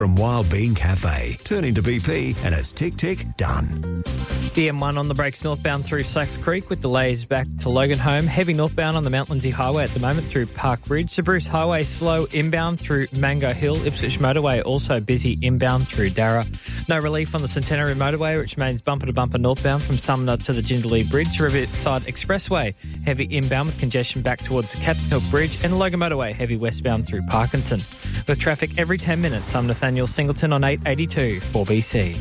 from Wild Bean Cafe. Turn into BP and it's tick, tick, done. The M1 on the brakes northbound through Sacks Creek with delays back to Loganholme. Heavy northbound on the Mount Lindsay Highway at the moment through Park Ridge. The Bruce Highway slow inbound through Mango Hill. Ipswich Motorway also busy inbound through Darra. No relief on the Centenary Motorway, which remains bumper to bumper northbound from Sumner to the Jindalee Bridge. Riverside Expressway heavy inbound with congestion back towards the Captain Hook Bridge. And Logan Motorway heavy westbound through Parkinson. With traffic every 10 minutes, I'm Nathaniel Singleton on 882 4BC.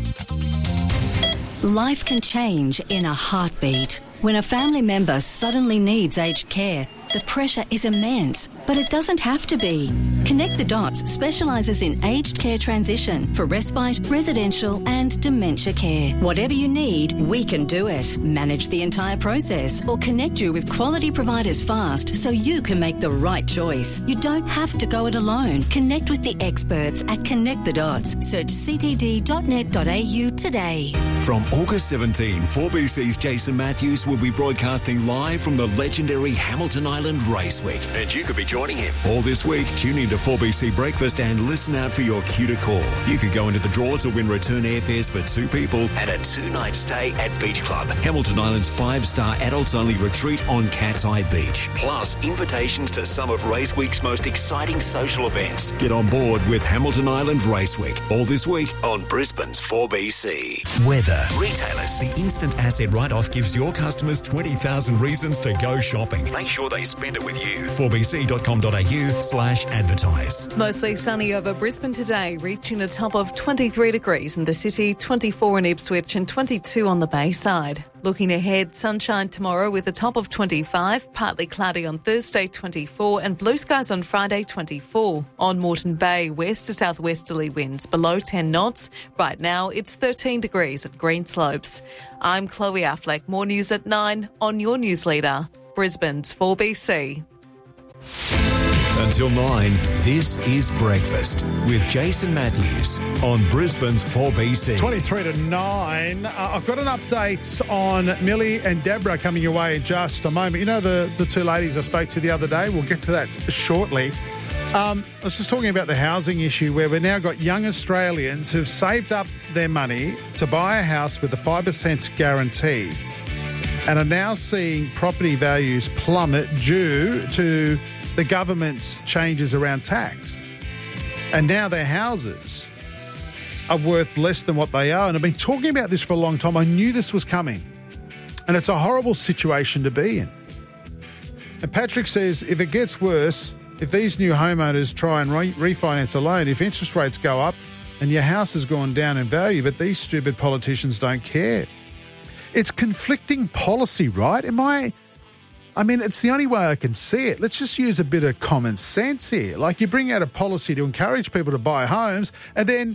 Life can change in a heartbeat. When a family member suddenly needs aged care, the pressure is immense, but it doesn't have to be. Connect the Dots specialises in aged care transition for respite, residential and dementia care. Whatever you need, we can do it. Manage the entire process or connect you with quality providers fast so you can make the right choice. You don't have to go it alone. Connect with the experts at Connect the Dots. Search ctd.net.au today. From August 17, 4BC's Jason Matthews will be broadcasting live from the legendary Hamilton Island Race Week, and you could be joining him. All this week, tune into 4BC Breakfast and listen out for your cue to call. You could go into the draw to win return airfares for 2 people and a 2-night stay at Beach Club, Hamilton Island's 5-star adults-only retreat on Cat's Eye Beach. Plus, invitations to some of Race Week's most exciting social events. Get on board with Hamilton Island Race Week. All this week on Brisbane's 4BC. Weather. Retailers. The instant asset write-off gives your customers 20,000 reasons to go shopping. Make sure they spend it with you. 4bc.com.au/advertise. Mostly sunny over Brisbane today, reaching a top of 23 degrees in the city, 24 in Ipswich and 22 on the Bayside. Looking ahead, sunshine tomorrow with a top of 25, partly cloudy on Thursday 24 and blue skies on Friday 24. On Moreton Bay, west to southwesterly winds below 10 knots. Right now it's 13 degrees at Greenslopes. I'm Chloe Affleck. More news at 9 on your news leader, Brisbane's 4BC. Until 9, this is Breakfast with Jason Matthews on Brisbane's 4BC. 23 to 9. I've got an update on Millie and Deborah coming your way in just a moment. You know the 2 ladies I spoke to the other day? We'll get to that shortly. I was just talking about the housing issue where we've now got young Australians who've saved up their money to buy a house with a 5% guarantee and are now seeing property values plummet due to the government's changes around tax. And now their houses are worth less than what they are. And I've been talking about this for a long time. I knew this was coming. And it's a horrible situation to be in. And Patrick says if it gets worse, if these new homeowners try and refinance a loan, if interest rates go up and your house has gone down in value, but these stupid politicians don't care. It's conflicting policy, right? I mean, it's the only way I can see it. Let's just use a bit of common sense here. Like you bring out a policy to encourage people to buy homes and then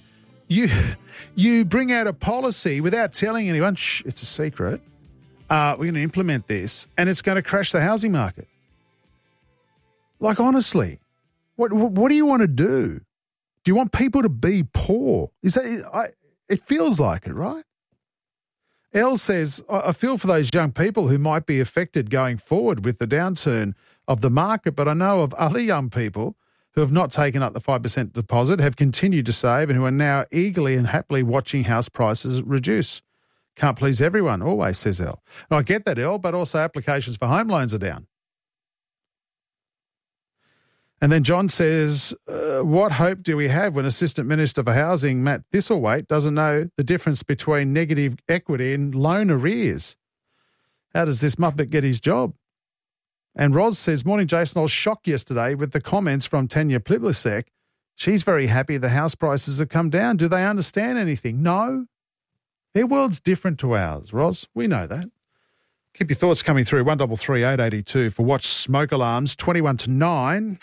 you bring out a policy without telling anyone, shh, it's a secret. We're going to implement this and it's going to crash the housing market. Like, honestly, what do you want to do? Do you want people to be poor? It feels like it, right? Elle says, I feel for those young people who might be affected going forward with the downturn of the market, but I know of other young people who have not taken up the 5% deposit, have continued to save and who are now eagerly and happily watching house prices reduce. Can't please everyone, always, says Elle. And I get that, Elle, but also applications for home loans are down. And then John says, what hope do we have when Assistant Minister for Housing, Matt Thistlethwaite, doesn't know the difference between negative equity and loan arrears? How does this muppet get his job? And Roz says, morning, Jason, I was shocked yesterday with the comments from Tanya Plibersek. She's very happy the house prices have come down. Do they understand anything? No. Their world's different to ours, Roz. We know that. Keep your thoughts coming through, 133 882 for Watch Smoke Alarms, 21 to 9.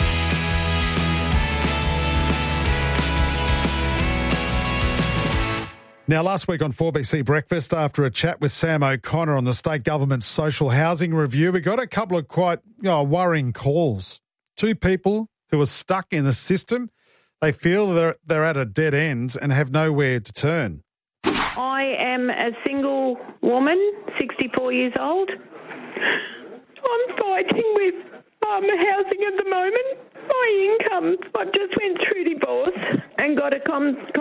Now, last week on 4BC Breakfast, after a chat with Sam O'Connor on the state government's social housing review, we got a couple of quite worrying calls. 2 people who are stuck in the system. They feel they're at a dead end and have nowhere to turn. I am a single woman, 64 years old. I'm fighting with housing at the moment. My income, I just went through divorce and got a